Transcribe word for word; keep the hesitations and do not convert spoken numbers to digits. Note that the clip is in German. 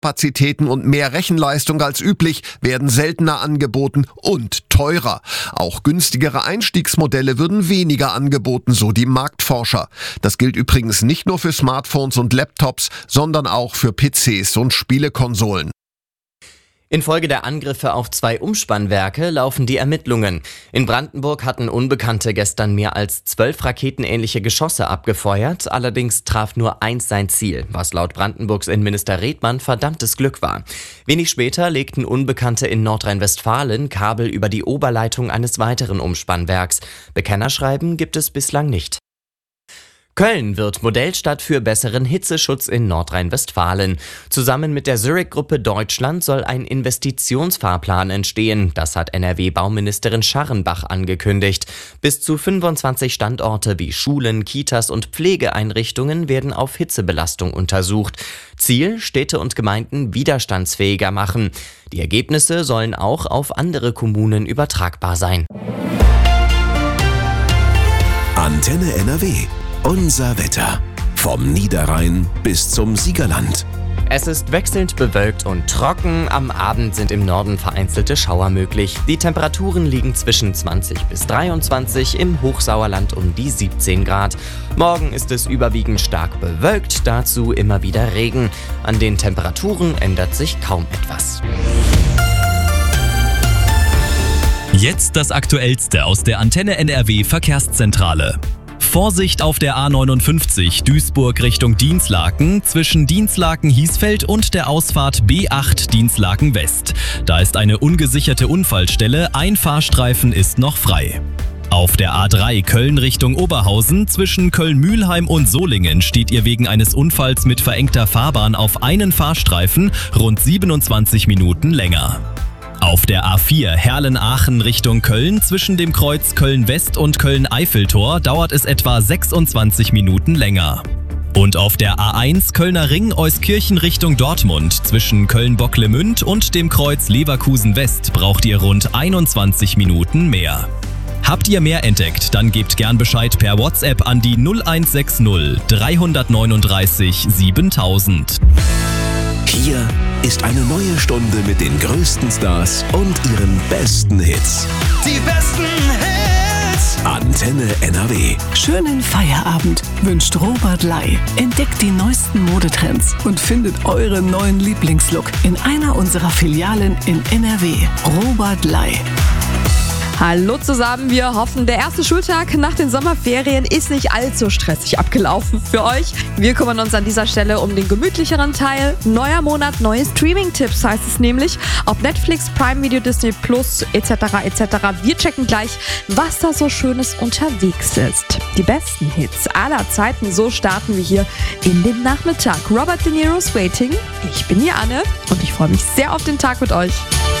Kapazitäten und mehr Rechenleistung als üblich werden seltener angeboten und teurer. Auch günstigere Einstiegsmodelle würden weniger angeboten, so die Marktforscher. Das gilt übrigens nicht nur für Smartphones und Laptops, sondern auch für P Cs und Spielekonsolen. Infolge der Angriffe auf zwei Umspannwerke laufen die Ermittlungen. In Brandenburg hatten Unbekannte gestern mehr als zwölf raketenähnliche Geschosse abgefeuert. Allerdings traf nur eins sein Ziel, was laut Brandenburgs Innenminister Redmann verdammtes Glück war. Wenig später legten Unbekannte in Nordrhein-Westfalen Kabel über die Oberleitung eines weiteren Umspannwerks. Bekennerschreiben gibt es bislang nicht. Köln wird Modellstadt für besseren Hitzeschutz in Nordrhein-Westfalen. Zusammen mit der Zurich-Gruppe Deutschland soll ein Investitionsfahrplan entstehen. Das hat N R W-Bauministerin Scharrenbach angekündigt. Bis zu fünfundzwanzig Standorte wie Schulen, Kitas und Pflegeeinrichtungen werden auf Hitzebelastung untersucht. Ziel: Städte und Gemeinden widerstandsfähiger machen. Die Ergebnisse sollen auch auf andere Kommunen übertragbar sein. Antenne N R W. Unser Wetter. Vom Niederrhein bis zum Siegerland. Es ist wechselnd bewölkt und trocken. Am Abend sind im Norden vereinzelte Schauer möglich. Die Temperaturen liegen zwischen zwanzig bis dreiundzwanzig, im Hochsauerland um die siebzehn Grad. Morgen ist es überwiegend stark bewölkt, dazu immer wieder Regen. An den Temperaturen ändert sich kaum etwas. Jetzt das Aktuellste aus der Antenne N R W Verkehrszentrale. Vorsicht auf der A neunundfünfzig Duisburg Richtung Dinslaken zwischen Dinslaken-Hiesfeld und der Ausfahrt B acht Dinslaken West. Da ist eine ungesicherte Unfallstelle, ein Fahrstreifen ist noch frei. Auf der A drei Köln Richtung Oberhausen zwischen Köln-Mühlheim und Solingen steht ihr wegen eines Unfalls mit verengter Fahrbahn auf einen Fahrstreifen rund siebenundzwanzig Minuten länger. Auf der A vier Herlen-Aachen Richtung Köln zwischen dem Kreuz Köln-West und Köln-Eiffeltor dauert es etwa sechsundzwanzig Minuten länger. Und auf der A eins Kölner Ring Euskirchen Richtung Dortmund zwischen Köln-Bocklemünd und dem Kreuz Leverkusen-West braucht ihr rund einundzwanzig Minuten mehr. Habt ihr mehr entdeckt, dann gebt gern Bescheid per WhatsApp an die null eins sechs null drei neun drei siebentausend. Hier ist eine neue Stunde mit den größten Stars und ihren besten Hits. Die besten Hits! Antenne N R W. Schönen Feierabend wünscht Robert Ley. Entdeckt die neuesten Modetrends und findet euren neuen Lieblingslook in einer unserer Filialen in N R W. Robert Ley. Hallo zusammen, wir hoffen, der erste Schultag nach den Sommerferien ist nicht allzu stressig abgelaufen für euch. Wir kümmern uns an dieser Stelle um den gemütlicheren Teil. Neuer Monat, neue Streaming-Tipps heißt es nämlich. Ob Netflix, Prime Video, Disney Plus et cetera et cetera. Wir checken gleich, was da so Schönes unterwegs ist. Die besten Hits aller Zeiten, so starten wir hier in den Nachmittag. Robert De Niro's Waiting, ich bin die Anne und ich freue mich sehr auf den Tag mit euch.